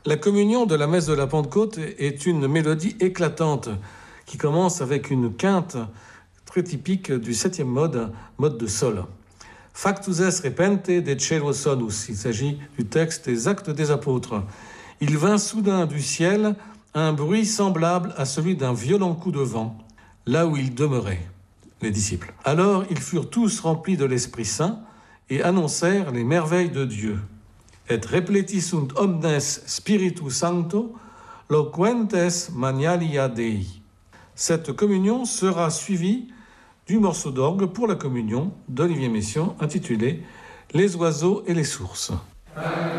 La communion de la messe de la Pentecôte est une mélodie éclatante qui commence avec une quinte très typique du 7e mode de sol. Factus est repente de cielo sonus. Il s'agit du texte des Actes des Apôtres. Il vint soudain du ciel un bruit semblable à celui d'un violent coup de vent, là où ils demeuraient, les disciples. Alors ils furent tous remplis de l'Esprit Saint et annoncèrent les merveilles de Dieu. Et repletissunt omnes Spiritus Sancto, loquentes magnalia Dei. Cette communion sera suivie du morceau d'orgue pour la communion d'Olivier Messiaen intitulé « Les oiseaux et les sources ».